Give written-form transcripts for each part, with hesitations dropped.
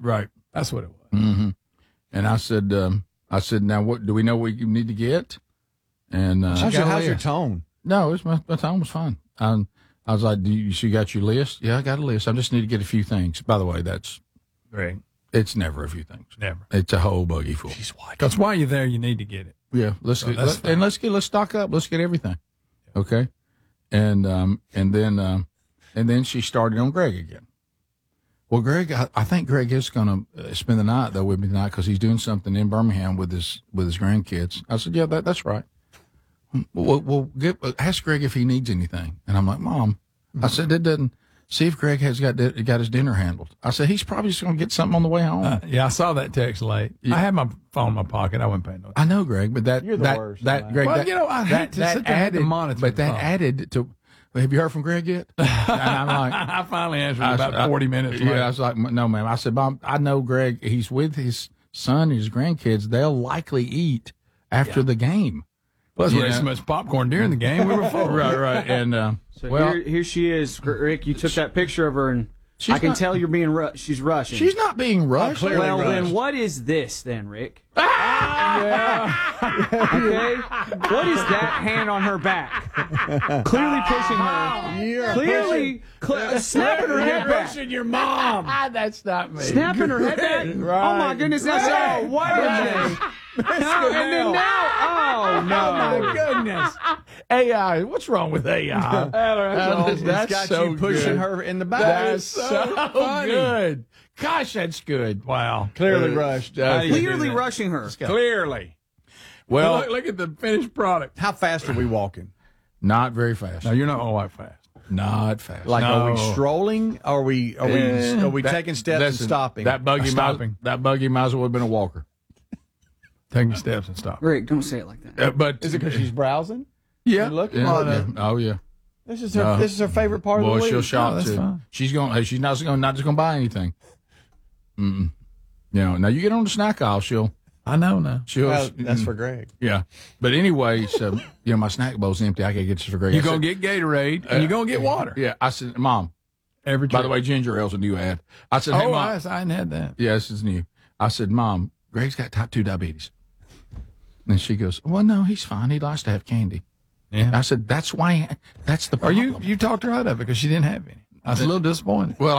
Right. That's what it was. Mm-hmm. And I said, now what do we know what you need to get? And how's your tone? No, my tone was fine. I was like, you got your list? Yeah, I got a list. I just need to get a few things. By the way, that's Right. It's never a few things. Never. It's a whole buggy full. Because while you're there, you need to get it. Yeah, let's stock up. Let's get everything. Okay, and then she started on Greg again. Well, Greg, I think Greg is going to spend the night though with me tonight because he's doing something in Birmingham with his grandkids. I said, yeah, that's right. Well, ask Greg if he needs anything. And I'm like, Mom, I said it doesn't. See if Greg has got his dinner handled. I said he's probably just going to get something on the way home. Yeah, I saw that text late. Yeah. I had my phone in my pocket. I wasn't paying no attention. I know, Greg, but you're the worst. Greg, well, I hate to sit there and monitor. But that added to. Have you heard from Greg yet? And I'm like, I finally answered about 40 minutes later. Yeah, I was like, no, ma'am. I said, Mom, I know Greg. He's with his son and his grandkids. They'll likely eat after the game. Plus, we ate so much popcorn during the game. We were full. Right. And here she is, Rick. You took that picture of her, and I can tell you're being she's rushing. She's not being rushed. Well, then what is this, then, Rick? Okay. What is that hand on her back? Clearly pushing her. Clearly snapping her head back. Pushing your mom. That's not me. Snapping her head back. Right. Oh my goodness! That's Wait a minute. and then now, oh no! Oh my goodness! AI, what's wrong with AI? That's got so you pushing good. her in the back. That's so funny. good. Gosh, that's good. Wow. Clearly rushed. Clearly rushing her. Clearly. Well, look at the finished product. How fast are we walking? Not very fast. No, you're not all that fast. Not fast. Like, No. are we strolling? Are we taking steps and stopping? That buggy Stopping. might as well have been a walker. Taking steps and stopping. Rick, don't say it like that. But Is it because she's browsing? Yeah. And looking? yeah. Oh yeah. This is her favorite part of the Boy, week. she'll shop that's too. fine. She's not just going to buy anything. Mm-mm. Now you get on the snack aisle, she'll. That's for Greg. Yeah. But anyway, so my snack bowl's empty. I gotta get this for Greg. You're going to get Gatorade and you're going to get water. Yeah. I said, Mom. Every By trip. the way, ginger ale's a new ad. I said, hey, Mom. I hadn't had that. Yeah, this is new. I said, Mom, Greg's got type 2 diabetes. And she goes, well, no, he's fine. He likes to have candy. Yeah. I said, that's the Or problem. you talked her out of it because she didn't have any. I was a little disappointed. Well,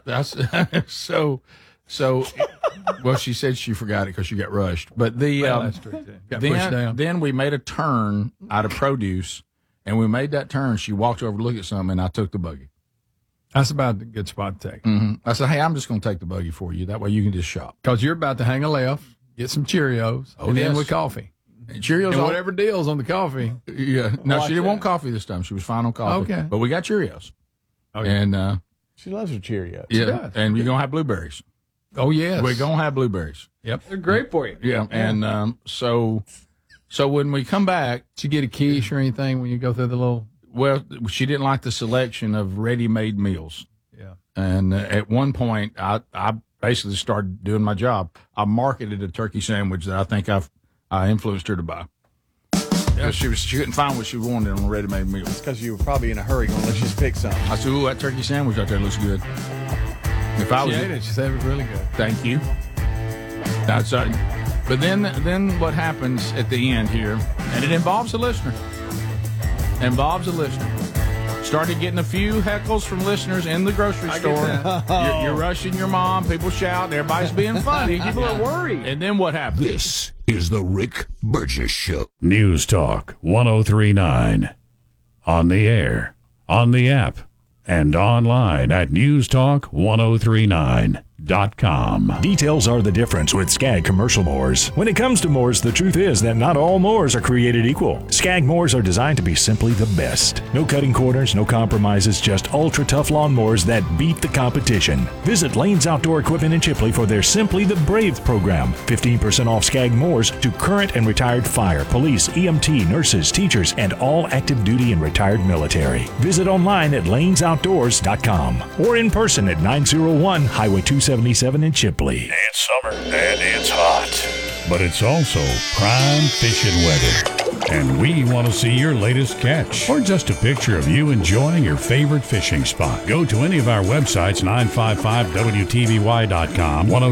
well, she said she forgot it because she got rushed. But That's true, too. Got pushed down. then we made a turn out of produce, and we made that turn. She walked over to look at something, and I took the buggy. That's about a good spot to take. Mm-hmm. I said, hey, I'm just going to take the buggy for you. That way you can just shop. Because you're about to hang a left, get some Cheerios, and then yes. with coffee. And Cheerios, And whatever deals on the coffee. Yeah. No, Watch she didn't that. want coffee this time. She was fine on coffee. Okay. But we got Cheerios. Okay. And, She loves her Cheerios. yeah. does. And you're going to have blueberries. Oh, yes. We're going to have blueberries. Yep. They're great for you. Yeah. And so when we come back, Did you get a quiche or anything when you go through the little... well, she didn't like the selection of ready-made meals. Yeah. And at one point, I basically started doing my job. I marketed a turkey sandwich that I think I influenced her to buy. Yeah, she couldn't find what she wanted on a ready-made meal. It's because you were probably in a hurry going, let's just pick something. I said, "Ooh, that turkey sandwich out there looks good." If I was, She ate it. She said it was really good. thank you. That's but then what happens at the end here, and it involves a listener. Started getting a few heckles from listeners in the grocery store. You're rushing your mom. People shout. Everybody's being funny. People are worried. And then what happens? This is the Rick Burgess Show. News Talk 1039. On the air, on the app, and online at newstalk1039.com. Details are the difference with Skag commercial mowers. When it comes to mowers, the truth is that not all mowers are created equal. Skag mowers are designed to be simply the best. No cutting corners, no compromises, just ultra tough lawn mowers that beat the competition. Visit Lane's Outdoor Equipment in Chipley for their Simply the Brave program. 15% off Skag mowers to current and retired fire, police, EMT, nurses, teachers, and all active duty and retired military. Visit online at lanesoutdoors.com or in person at 901 Highway 277 in Chipley. It's summer and it's hot, but it's also prime fishing weather. And we want to see your latest catch or just a picture of you enjoying your favorite fishing spot. Go to any of our websites, 955wtby.com,